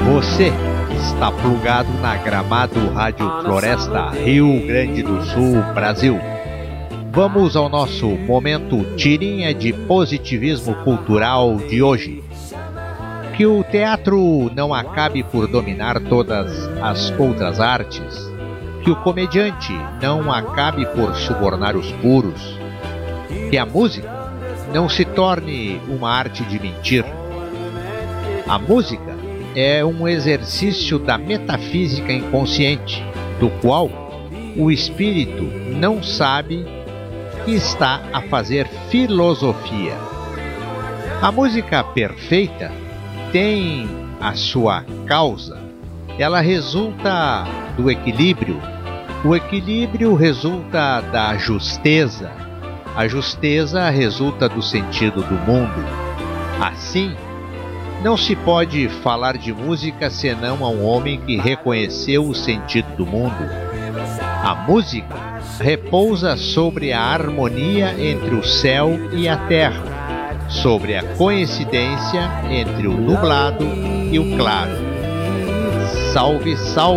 Você está plugado na Gramado Rádio Floresta, Rio Grande do Sul, Brasil. Vamos ao nosso momento tirinha de positivismo cultural de hoje. Que o teatro não acabe por dominar todas as outras artes. Que o comediante não acabe por subornar os puros. Que a música não se torne uma arte de mentir. A música é um exercício da metafísica inconsciente, do qual o espírito não sabe que está a fazer filosofia. A música perfeita tem a sua causa. Ela resulta do equilíbrio. O equilíbrio resulta da justeza. A justeza resulta do sentido do mundo. Assim, não se pode falar de música senão a um homem que reconheceu o sentido do mundo. A música repousa sobre a harmonia entre o céu e a terra, sobre a coincidência entre o nublado e o claro. Salve, salve!